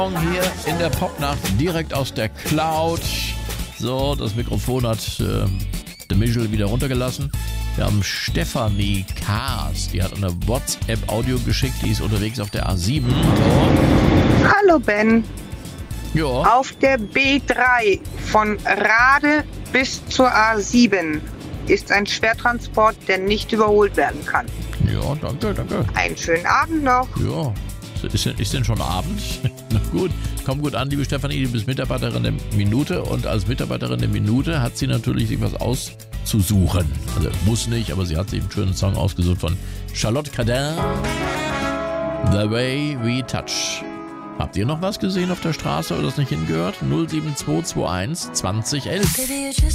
Hier in der Popnacht direkt aus der Cloud. So, das Mikrofon hat der Michel wieder runtergelassen. Wir haben Stefanie Kaas, die hat eine WhatsApp-Audio geschickt, die ist unterwegs auf der A7. So. Hallo Ben. Ja. Auf der B3 von Rade bis zur A7 ist ein Schwertransport, der nicht überholt werden kann. Ja, danke. Einen schönen Abend noch. Ja, ist denn schon Abend? Na gut, komm gut an, liebe Stefanie, du bist Mitarbeiterin der Minute und als Mitarbeiterin der Minute hat sie natürlich sich was auszusuchen. Also muss nicht, aber sie hat sich einen schönen Song ausgesucht von Charlotte Cardin, The Way We Touch. Habt ihr noch was gesehen auf der Straße oder das nicht hingehört? 07221 2011.